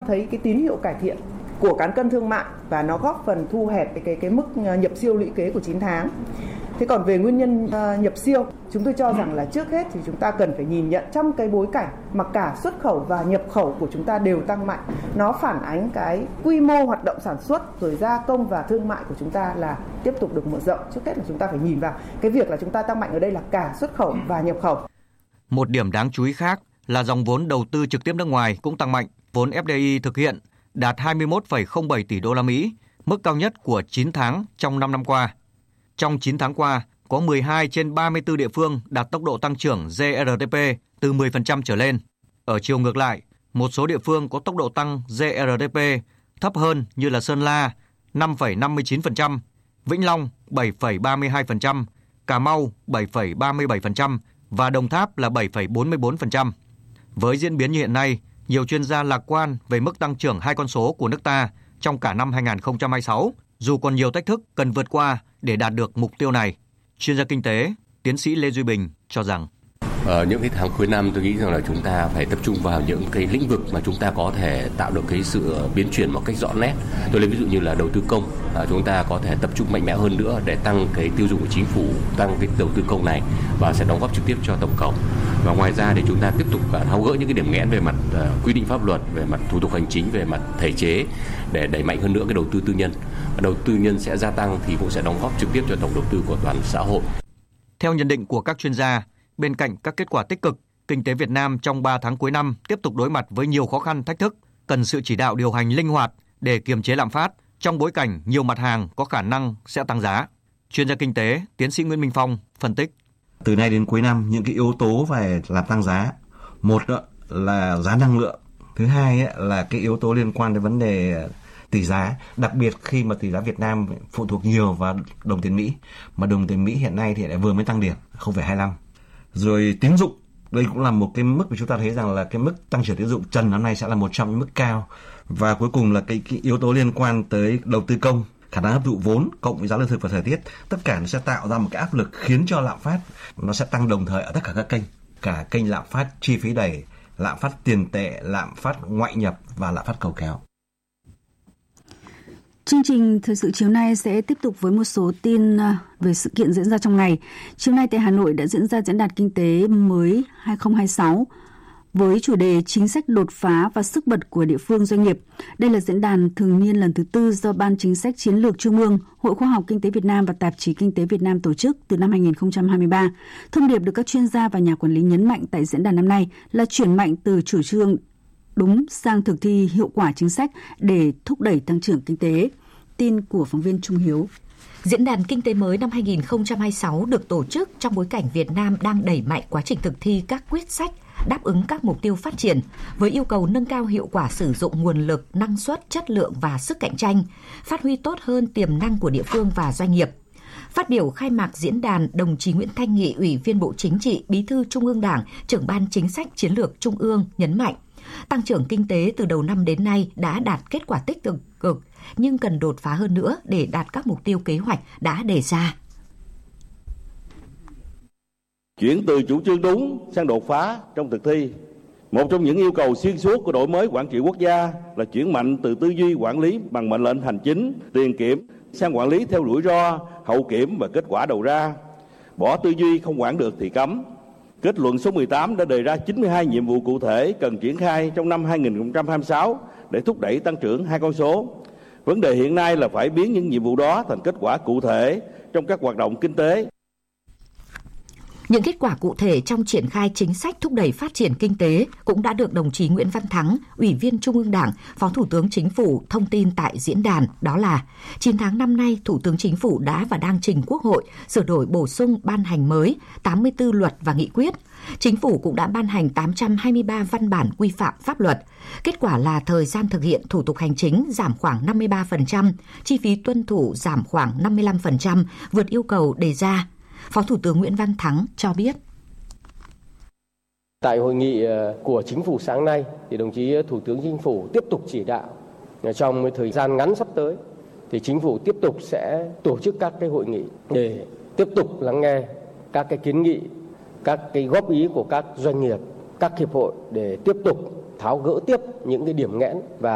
thấy cái tín hiệu cải thiện của cán cân thương mại và nó góp phần thu hẹp cái mức nhập siêu lũy kế của 9 tháng. Thế còn về nguyên nhân nhập siêu, chúng tôi cho rằng là trước hết thì chúng ta cần phải nhìn nhận trong cái bối cảnh mà cả xuất khẩu và nhập khẩu của chúng ta đều tăng mạnh. Nó phản ánh cái quy mô hoạt động sản xuất rồi gia công và thương mại của chúng ta là tiếp tục được mở rộng. Trước hết là chúng ta phải nhìn vào cái việc là chúng ta tăng mạnh ở đây là cả xuất khẩu và nhập khẩu. Một điểm đáng chú ý khác là dòng vốn đầu tư trực tiếp nước ngoài cũng tăng mạnh. Vốn FDI thực hiện đạt 21,07 tỷ đô la Mỹ, mức cao nhất của 9 tháng trong 5 năm qua. Trong 9 tháng qua, có 12 trên 34 địa phương đạt tốc độ tăng trưởng GRDP từ 10% trở lên. Ở chiều ngược lại, một số địa phương có tốc độ tăng GRDP thấp hơn như là Sơn La 5,59%, Vĩnh Long 7,32%, Cà Mau 7,37% và Đồng Tháp là 7,44%. Với diễn biến như hiện nay, nhiều chuyên gia lạc quan về mức tăng trưởng hai con số của nước ta trong cả năm 2026, dù còn nhiều thách thức cần vượt qua để đạt được mục tiêu này. Chuyên gia kinh tế, tiến sĩ Lê Duy Bình cho rằng ở những cái tháng cuối năm, tôi nghĩ rằng là chúng ta phải tập trung vào những cái lĩnh vực mà chúng ta có thể tạo được cái sự biến chuyển một cách rõ nét. Tôi lấy ví dụ như là đầu tư công, chúng ta có thể tập trung mạnh mẽ hơn nữa để tăng cái tiêu dùng của chính phủ, tăng cái đầu tư công này và sẽ đóng góp trực tiếp cho tổng cộng. Và ngoài ra thì chúng ta tiếp tục tháo gỡ những cái điểm nghẽn về mặt quy định pháp luật, về mặt thủ tục hành chính, về mặt thể chế để đẩy mạnh hơn nữa cái đầu tư tư nhân. Đầu tư tư nhân sẽ gia tăng thì cũng sẽ đóng góp trực tiếp cho tổng đầu tư của toàn xã hội. Theo nhận định của các chuyên gia, bên cạnh các kết quả tích cực, kinh tế Việt Nam trong 3 tháng cuối năm tiếp tục đối mặt với nhiều khó khăn thách thức, cần sự chỉ đạo điều hành linh hoạt để kiềm chế lạm phát trong bối cảnh nhiều mặt hàng có khả năng sẽ tăng giá. Chuyên gia kinh tế, tiến sĩ Nguyễn Minh Phong phân tích. Từ nay đến cuối năm, những cái yếu tố về làm tăng giá, một là giá năng lượng, thứ hai là cái yếu tố liên quan đến vấn đề tỷ giá, đặc biệt khi mà tỷ giá Việt Nam phụ thuộc nhiều vào đồng tiền Mỹ, mà đồng tiền Mỹ hiện nay thì lại vừa mới tăng điểm 0,25. Rồi tín dụng, đây cũng là một cái mức mà chúng ta thấy rằng là cái mức tăng trưởng tín dụng trần năm nay sẽ là một trong những mức cao. Và cuối cùng là cái yếu tố liên quan tới đầu tư công, khả năng hấp thụ vốn cộng với giá lương thực và thời tiết, tất cả nó sẽ tạo ra một cái áp lực khiến cho lạm phát nó sẽ tăng đồng thời ở tất cả các kênh, cả kênh lạm phát chi phí đẩy, lạm phát tiền tệ, lạm phát ngoại nhập và lạm phát cầu kéo. Chương trình thời sự chiều nay sẽ tiếp tục với một số tin về sự kiện diễn ra trong ngày. Chiều nay tại Hà Nội đã diễn ra Diễn đàn Kinh tế mới 2026 với chủ đề chính sách đột phá và sức bật của địa phương doanh nghiệp. Đây là diễn đàn thường niên lần thứ 4 do Ban Chính sách Chiến lược Trung ương, Hội Khoa học Kinh tế Việt Nam và Tạp chí Kinh tế Việt Nam tổ chức từ năm 2023. Thông điệp được các chuyên gia và nhà quản lý nhấn mạnh tại diễn đàn năm nay là chuyển mạnh từ chủ trương đúng sang thực thi hiệu quả chính sách để thúc đẩy tăng trưởng kinh tế. Tin của phóng viên Trung Hiếu. Diễn đàn Kinh tế mới năm 2026 được tổ chức trong bối cảnh Việt Nam đang đẩy mạnh quá trình thực thi các quyết sách đáp ứng các mục tiêu phát triển với yêu cầu nâng cao hiệu quả sử dụng nguồn lực, năng suất, chất lượng và sức cạnh tranh, phát huy tốt hơn tiềm năng của địa phương và doanh nghiệp. Phát biểu khai mạc diễn đàn, đồng chí Nguyễn Thanh Nghị, Ủy viên Bộ Chính trị, Bí thư Trung ương Đảng, Trưởng ban Chính sách Chiến lược Trung ương nhấn mạnh, tăng trưởng kinh tế từ đầu năm đến nay đã đạt kết quả tích cực, nhưng cần đột phá hơn nữa để đạt các mục tiêu kế hoạch đã đề ra. Chuyển từ chủ trương đúng sang đột phá trong thực thi. Một trong những yêu cầu xuyên suốt của đổi mới quản trị quốc gia là chuyển mạnh từ tư duy quản lý bằng mệnh lệnh hành chính, tiền kiểm sang quản lý theo rủi ro, hậu kiểm và kết quả đầu ra. Bỏ tư duy không quản được thì cấm. Kết luận số 18 đã đề ra 92 nhiệm vụ cụ thể cần triển khai trong năm 2026 để thúc đẩy tăng trưởng hai con số. Vấn đề hiện nay là phải biến những nhiệm vụ đó thành kết quả cụ thể trong các hoạt động kinh tế. Những kết quả cụ thể trong triển khai chính sách thúc đẩy phát triển kinh tế cũng đã được đồng chí Nguyễn Văn Thắng, Ủy viên Trung ương Đảng, Phó Thủ tướng Chính phủ thông tin tại diễn đàn. Đó là 9 tháng năm nay, Thủ tướng Chính phủ đã và đang trình Quốc hội sửa đổi bổ sung ban hành mới 84 luật và nghị quyết. Chính phủ cũng đã ban hành 823 văn bản quy phạm pháp luật. Kết quả là thời gian thực hiện thủ tục hành chính giảm khoảng 53%, chi phí tuân thủ giảm khoảng 55%, vượt yêu cầu đề ra. Phó Thủ tướng Nguyễn Văn Thắng cho biết. Tại hội nghị của Chính phủ sáng nay, thì đồng chí Thủ tướng Chính phủ tiếp tục chỉ đạo trong thời gian ngắn sắp tới, thì Chính phủ tiếp tục sẽ tổ chức các cái hội nghị để tiếp tục lắng nghe các cái kiến nghị, các cái góp ý của các doanh nghiệp, các hiệp hội để tiếp tục tháo gỡ tiếp những cái điểm nghẽn và